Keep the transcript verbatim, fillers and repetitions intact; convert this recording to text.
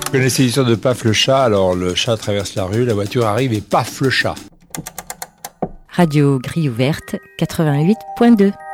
Vous connaissez l'histoire de Paf le chat? Alors le chat traverse la rue, la voiture arrive et paf le chat. Radio Grille ouverte quatre-vingt-huit point deux.